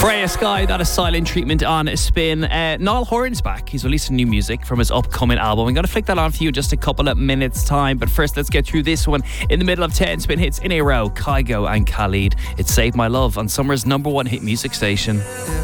Freya Sky, that is Silent Treatment on Spin. Niall Horan's back. He's releasing new music from his upcoming album. I'm going to flick that on for you in just a couple of minutes' time. But first, let's get through this one. In the middle of 10 Spin hits in a row, Kygo and Khalid. It's Save My Love on Summer's #1 hit music station.